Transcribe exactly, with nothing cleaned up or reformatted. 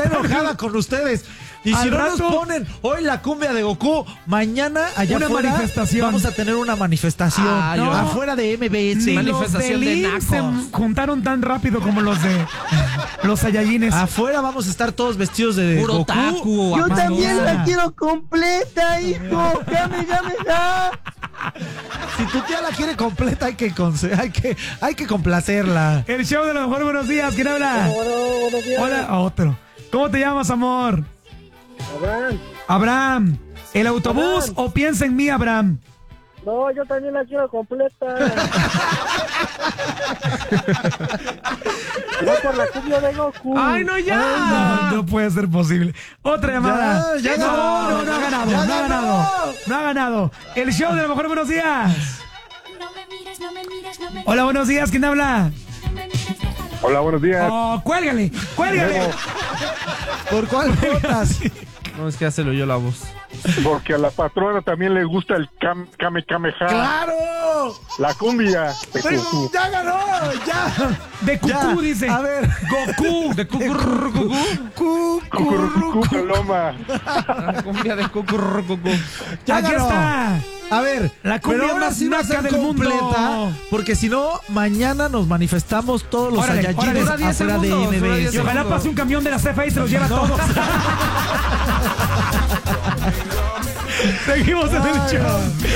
enojada con ustedes. Y si no nos ponen hoy la cumbia de Goku, mañana allá una afuera manifestación. vamos a tener una manifestación Ah, no, yo- afuera de M B S. Ni manifestación los de de Link se nacos. juntaron tan rápido como los de los Saiyajines. Afuera vamos a estar todos vestidos de Puro Goku. taku. Yo Mañana. también la quiero completa, hijo. Dame, dame, da. Si tu tía la quiere completa, hay que, conce- hay que, hay que complacerla. El show de los mejores buenos días. ¿Quién habla? Bueno, buenos días. Hola, a otro. ¿Cómo te llamas, amor? Abraham. Abraham. ¿El autobús Abraham. o piensa en mí, Abraham? No, yo también la quiero completa. Voy por la cumbia de Goku. ¡Ay, no, ya! No, no puede ser posible. Otra llamada. Ya, ya no, ganó. no, no ha ganado. Ya no ha ganó. ganado. No ha ganado. El show de los mejores buenos días. No me mires, no me mires, no me Hola, buenos días. ¿Quién habla? no me mires, déjalo. Hola, buenos días. Oh, cuélgale, cuélgale. ¿Por cuál votas? No, es que ya se le oyó la voz. Porque a la patrona también le gusta el cam, Kame Kameha. ¡Claro! La cumbia. de Pero Goku. ¡ya ganó! ¡Ya! De Ya. Cucú, dice. A ver. Goku. De cucurrucucú. Cu- Cucurrucucú, paloma. La cumbia de cucurrucucú. Ya Aquí ganó. está. A ver, La cumbia pero ahora más sí va a naca ser del mundo. completa, porque si no, mañana nos manifestamos todos los Órale, Saiyajines órale. Dura diez afuera de segundos, M dura B diez S. Y ojalá segundos. pase un camión de la C F E y se los lleva a todos. Seguimos en el show.